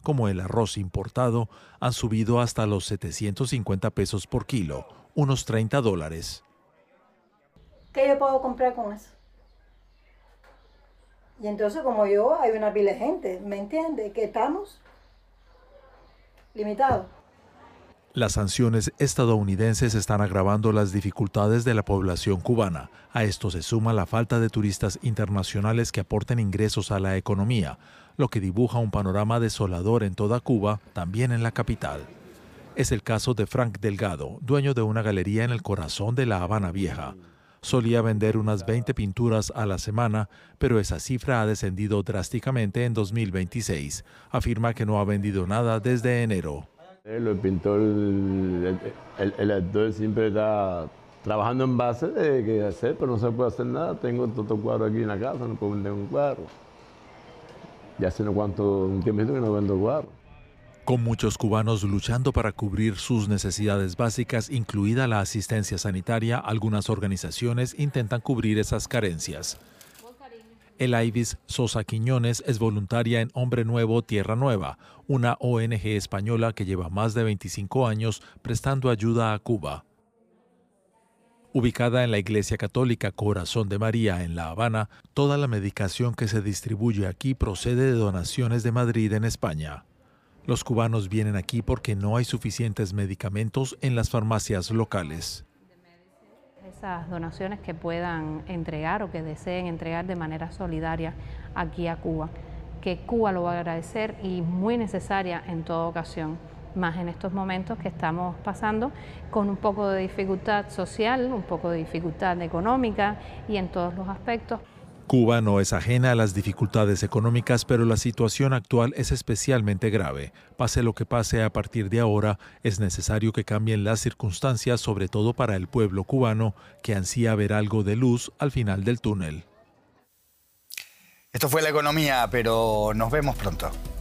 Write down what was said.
como el arroz importado, han subido hasta los 750 pesos por kilo, unos $30. ¿Qué yo puedo comprar con eso? Y entonces, como yo, hay una pila de gente, ¿me entiende? Que estamos limitados. Las sanciones estadounidenses están agravando las dificultades de la población cubana. A esto se suma la falta de turistas internacionales que aporten ingresos a la economía, lo que dibuja un panorama desolador en toda Cuba, también en la capital. Es el caso de Frank Delgado, dueño de una galería en el corazón de La Habana Vieja. Solía vender unas 20 pinturas a la semana, pero esa cifra ha descendido drásticamente en 2026. Afirma que no ha vendido nada desde enero. El pintor, el actor siempre está trabajando en base de qué hacer, pero no se puede hacer nada. Tengo todo cuadro aquí en la casa, no puedo vender un cuadro. Ya hace un tiempito que no vendo cuadro. Con muchos cubanos luchando para cubrir sus necesidades básicas, incluida la asistencia sanitaria, algunas organizaciones intentan cubrir esas carencias. Elaivis Sosa Quiñones es voluntaria en Hombre Nuevo, Tierra Nueva, una ONG española que lleva más de 25 años prestando ayuda a Cuba. Ubicada en la Iglesia Católica Corazón de María en La Habana, toda la medicación que se distribuye aquí procede de donaciones de Madrid en España. Los cubanos vienen aquí porque no hay suficientes medicamentos en las farmacias locales. Esas donaciones que puedan entregar o que deseen entregar de manera solidaria aquí a Cuba, que Cuba lo va a agradecer y muy necesaria en toda ocasión, más en estos momentos que estamos pasando con un poco de dificultad social, un poco de dificultad económica y en todos los aspectos. Cuba no es ajena a las dificultades económicas, pero la situación actual es especialmente grave. Pase lo que pase a partir de ahora, es necesario que cambien las circunstancias, sobre todo para el pueblo cubano, que ansía ver algo de luz al final del túnel. Esto fue La Economía, pero nos vemos pronto.